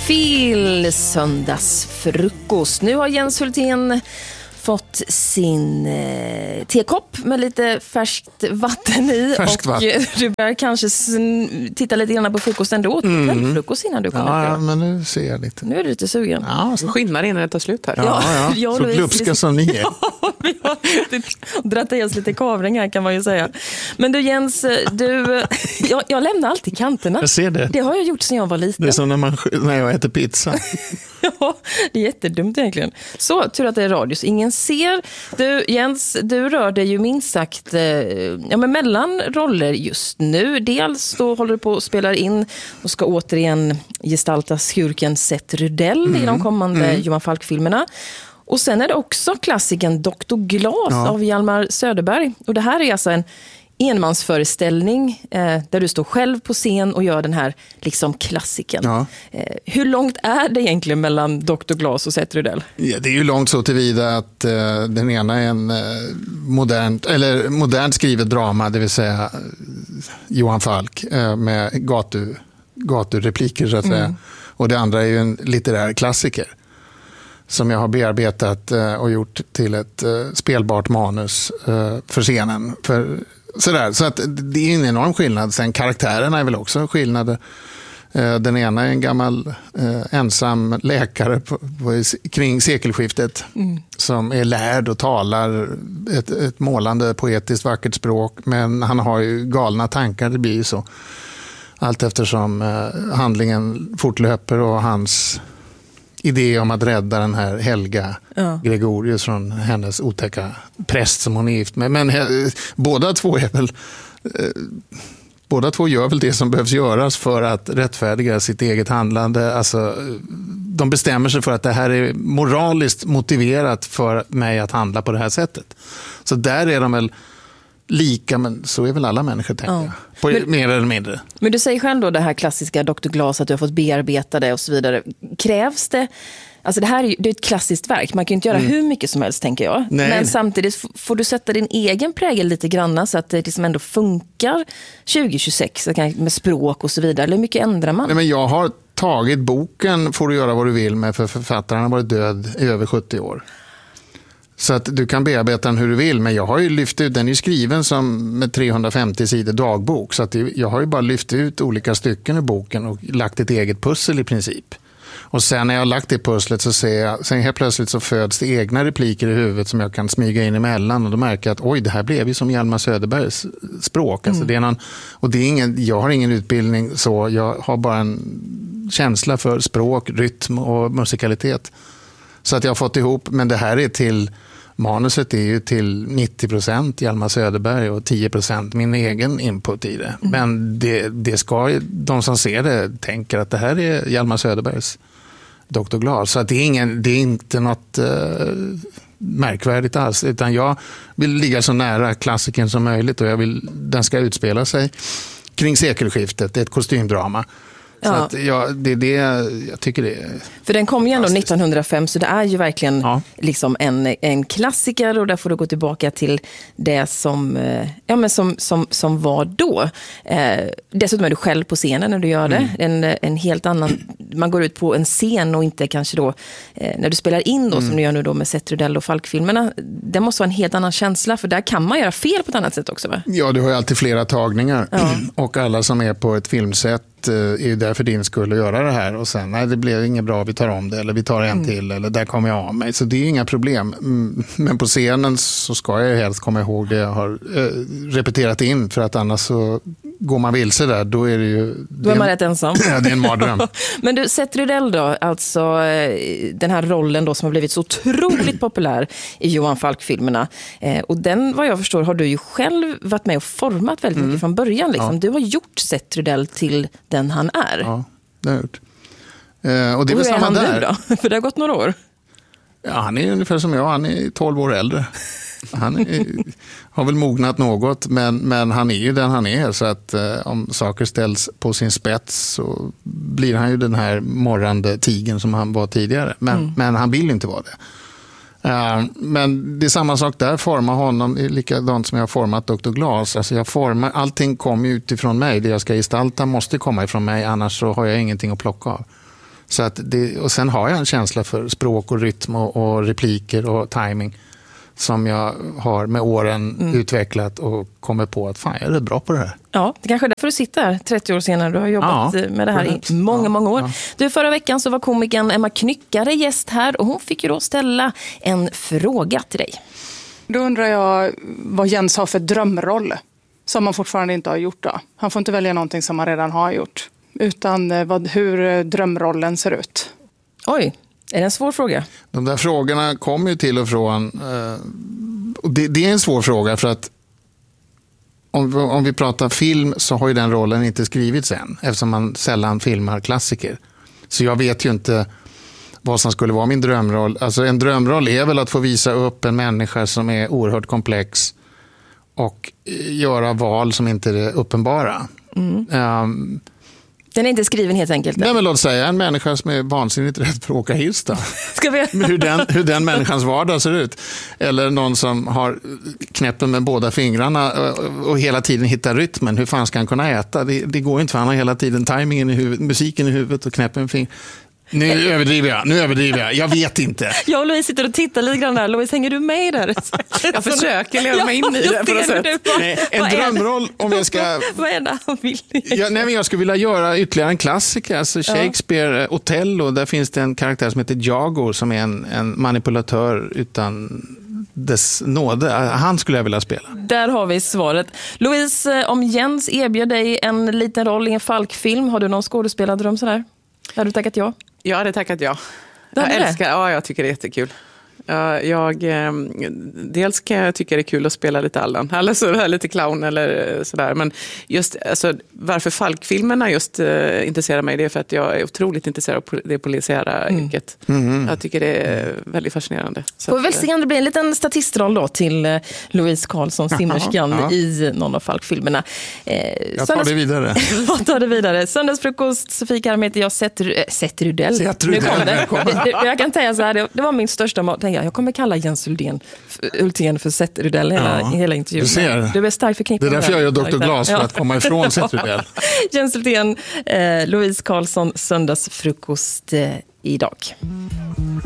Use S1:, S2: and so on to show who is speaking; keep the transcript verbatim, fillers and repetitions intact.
S1: Cinefill söndagsfrukost. Nu har Jens Hultén fått sin eh, tekopp med lite färskt vatten i.
S2: Färskt
S1: och
S2: vatten.
S1: Du börjar kanske sn- titta lite grann på frukosten då. Mm. Kvällfrukost innan du kommer.
S2: Ja, ja, men nu ser jag lite.
S1: Nu är du lite sugen.
S3: Ja, så skynnar innan det tar slut här.
S2: Ja, ja.
S1: Ja,
S2: Så glupska som ni är.
S1: Ja, vi har dratt i oss lite kavring här kan man ju säga. Men du Jens, du, jag, jag lämnar alltid kanterna.
S2: Jag ser det.
S1: Det har jag gjort sedan jag var liten.
S2: Det är som när, man, när jag äter pizza.
S1: Ja, det är jättedumt egentligen. Så, tur att det är radio så ingen ser. Du Jens, du rör dig ju minst sagt eh, ja, men mellan roller just nu. Dels då håller du på och spelar in och ska återigen gestalta skurken Seth Rydell mm. i de kommande mm. Johan Falk-filmerna. Och sen är det också klassikern doktor Glas ja. av Hjalmar Söderberg. Och det här är alltså en enmansföreställning eh, där du står själv på scen och gör den här liksom klassiken. Ja. Eh, hur långt är det egentligen mellan doktor Glas och Seth Rydell?
S2: Ja, det är ju långt så tillvida att eh, den ena är en eh, modernt, eller modernt skrivet drama, det vill säga eh, Johan Falk eh, med gatu, gaturepliker så att säga. Mm. Och det andra är ju en litterär klassiker som jag har bearbetat eh, och gjort till ett eh, spelbart manus eh, för scenen. För, sådär. Så att det är en enorm skillnad. Sen karaktärerna är väl också skillnader. Eh, den ena är en gammal eh, ensam läkare på, på, kring sekelskiftet mm. som är lärd och talar ett, ett målande, poetiskt, vackert språk. Men han har ju galna tankar, det blir ju så. Allt eftersom eh, handlingen fortlöper och hans idé om att rädda den här Helga ja. Gregorius från hennes otäcka präst som hon är gift med. Men eh, båda två är väl eh, båda två gör väl det som behövs göras för att rättfärdiga sitt eget handlande. Alltså, de bestämmer sig för att det här är moraliskt motiverat för mig att handla på det här sättet. Så där är de väl lika, men så är väl alla människor, tänker ja. jag. På, men, mer eller mindre.
S1: Men du säger själv då det här klassiska doktor Glas, att du har fått bearbeta det och så vidare. Krävs det, alltså det här är ju det är ett klassiskt verk, man kan ju inte göra mm. hur mycket som helst, tänker jag. Nej. Men samtidigt f- får du sätta din egen prägel lite granna så att det liksom ändå funkar tjugo tjugosex med språk och så vidare. Eller hur mycket ändrar man?
S2: Nej, men jag har tagit boken Får du göra vad du vill med, för författaren har varit död i över sjuttio år. Så att du kan bearbeta den hur du vill, men jag har ju lyft ut, den är ju skriven som med trehundrafemtio sidor dagbok, så att jag har ju bara lyft ut olika stycken i boken och lagt ett eget pussel i princip. Och sen när jag har lagt det pusslet så ser jag, sen helt plötsligt så föds det egna repliker i huvudet som jag kan smyga in emellan, och då märker jag att oj, det här blev ju som Hjalmar Söderbergs språk. Alltså, mm. det är någon, och det är ingen, jag har ingen utbildning så, jag har bara en känsla för språk, rytm och musikalitet. Så att jag har fått ihop, men det här är till, manuset är ju till nittio procent Hjalmar Söderberg och tio procent min egen input i det. Mm. Men det, det ska ju, de som ser det tänker att det här är Hjalmar Söderbergs doktor Glas. Så att det är, ingen, det är inte något uh, märkvärdigt alls, utan jag vill ligga så nära klassikern som möjligt, och jag vill, den ska utspela sig kring sekelskiftet, det är ett kostymdrama. Så ja. att jag, det är det jag tycker det är.
S1: För den kom ju ändå nittonhundrafem, så det är ju verkligen ja. liksom en, en klassiker, och där får du gå tillbaka till det som, ja, men som, som, som var då. Eh, dessutom är du själv på scenen när du gör det. Mm. En, en helt annan, man går ut på en scen och inte kanske då, eh, när du spelar in då, mm. som du gör nu då med Seth Rydell och Falk-filmerna, det måste vara en helt annan känsla, för där kan man göra fel på ett annat sätt också, va?
S2: Ja, du har ju alltid flera tagningar
S1: ja.
S2: och alla som är på ett filmsätt är ju där för din skull att göra det här, och sen nej, det blev inget bra, vi tar om det, eller vi tar en mm. till, eller där kommer jag av mig, så det är inga problem. Men på scenen så ska jag helst komma ihåg det jag har äh, repeterat in, för att annars så går man vilse där, då är det ju...
S1: Då är man rätt ensam.
S2: Ja, det är en mardröm.
S1: Men du, Seth Rydell då, alltså den här rollen då som har blivit så otroligt populär i Johan Falk-filmerna. Eh, och den, vad jag förstår, har du ju själv varit med och format väldigt mycket mm. från början. Liksom. Ja. Du har gjort Seth Rydell till den han är.
S2: Ja, det har jag gjort. Eh, och det
S1: och
S2: är
S1: hur är han
S2: där.
S1: nu då? För det har gått några år.
S2: Ja, han är ungefär som jag, han är tolv år äldre. Han är, har väl mognat något, men, men han är ju den han är, så att eh, om saker ställs på sin spets så blir han ju den här morrande tigen som han var tidigare. Men, mm. men han vill inte vara det. Uh, men det är samma sak där, forma honom är likadant som jag har format doktor Glas. Alltså jag formar, allting kommer utifrån mig, det jag ska gestalta måste komma ifrån mig, annars så har jag ingenting att plocka av. Så att det, och sen har jag en känsla för språk och rytm och, och repliker och timing som jag har med åren mm. utvecklat och kommer på att fan, jag är rätt bra på det här.
S1: Ja, det kanske är därför du sitter här trettio år senare. Du har jobbat ja, med det här i många, många år. Ja. Du, förra veckan så var komikern Emma Knyckare gäst här och hon fick ju då ställa en fråga till dig.
S4: Då undrar jag vad Jens har för drömroll som han fortfarande inte har gjort då. Han får inte välja någonting som han redan har gjort, utan vad, hur drömrollen ser ut.
S1: Oj, är det en svår fråga?
S2: De där frågorna kommer ju till och från. Och det, det är en svår fråga för att om, om vi pratar film så har ju den rollen inte skrivits än eftersom man sällan filmar klassiker. Så jag vet ju inte vad som skulle vara min drömroll. Alltså en drömroll är väl att få visa upp en människa som är oerhört komplex och göra val som inte är uppenbara. Mm. Um,
S1: Den är inte skriven helt enkelt.
S2: Nej, men låt säga en människa som är vansinnigt rädd för att åka hiss då.
S1: Ska vi...
S2: hur, den, hur den människans vardag ser ut. Eller någon som har knäppen med båda fingrarna och, och hela tiden hittar rytmen. Hur fan ska han kunna äta? Det, det går inte för han har hela tiden timingen i huvudet, musiken i huvudet och knäppen med fingrar. Nu överdriver jag, nu överdriver jag. Jag vet inte.
S1: Jag och Louise sitter och tittar lite grann där. Louise, hänger du med där?
S3: Jag försöker leva mig in i det på något sätt.
S2: Nej, en drömroll om jag ska...
S1: Vad är det han vill?
S2: Ja, nej, men jag skulle vilja göra ytterligare en klassiker. Alltså Shakespeare, ja. Othello, där finns det en karaktär som heter Jago som är en, en manipulatör utan dess nåde. Han skulle jag vilja spela.
S1: Där har vi svaret. Louise, om Jens erbjöd dig en liten roll i en Falk-film, har du någon skådespelardröm sådär? Har du tackat ja?
S3: Jag hade tackat ja. Jag älskar, ja, jag tycker det är jättekul. Jag, dels kan jag tycka det är kul att spela lite Allan, eller så, lite clown eller sådär. Men just alltså, varför Falk-filmerna just uh, intresserar mig, det är för att jag är otroligt intresserad av det polisiära mm. yrket. Mm. Jag tycker det är väldigt fascinerande. Så
S1: Får väl se om det blir en liten statistroll då till uh, Louise Karlsson, simmerskan ja. i någon av Falk-filmerna.
S2: Eh, jag tar Söndags... det vidare.
S1: Jag tar det vidare. Söndagsfrukost, Sofie Karm heter jag, Seth Rudell.
S2: Seth Rudell.
S1: Nu kom det. Jag kan säga så här, det, det var min största mat. Jag kommer kalla Jens Hultén, Hultén för Seth Rudell hela, ja, hela intervjun.
S2: Du ser.
S1: Du är starkt förknippad.
S2: Det är därför jag gör doktor Glas, för att komma ifrån Seth Rudell.
S1: Jens Hultén, eh, Louise Karlsson, Söndagsfrukost eh, idag.